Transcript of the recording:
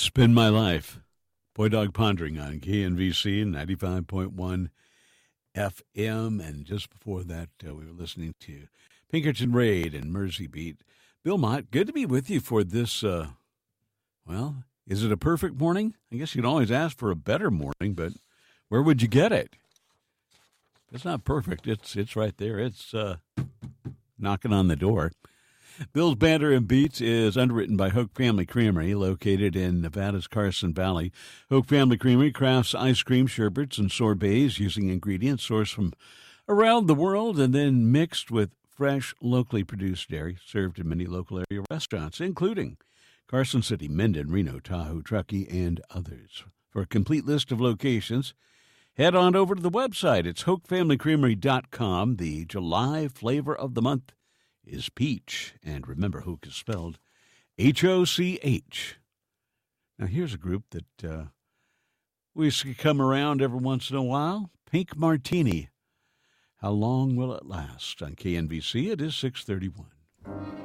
Spin My Life. Boy Dog Pondering on KNVC 95.1 FM. And just before that, we were listening to Pinkerton Raid and Mersey Beat. Bill Mott, good to be with you for this, well, is it a perfect morning? I guess you can always ask for a better morning, but where would you get it? It's not perfect. It's right there. It's knocking on the door. Bill's Banter and Beats is underwritten by Hoke Family Creamery, located in Nevada's Carson Valley. Hoke Family Creamery crafts ice cream, sherbets, and sorbets using ingredients sourced from around the world and then mixed with fresh, locally produced dairy, served in many local area restaurants, including Carson City, Minden, Reno, Tahoe, Truckee, and others. For a complete list of locations, head on over to the website. It's HokeFamilyCreamery.com. The July flavor of the month is peach. And remember, Hoke is spelled H-O-C-H. Now, here's a group that we see come around every once in a while. Pink Martini. How long will it last? On KNVC, it is 6:31.